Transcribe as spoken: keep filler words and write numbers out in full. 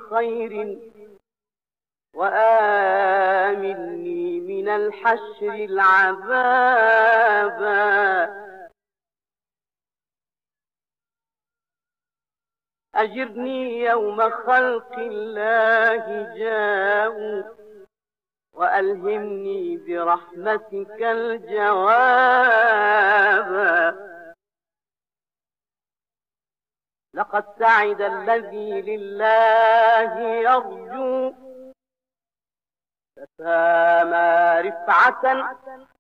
خير وآمني من الحشر العذابا. أجرني يوم خلق الله جاءوا وألهمني برحمتك الجواب. لقد سعد الذي لله يرجو فسامى رفعة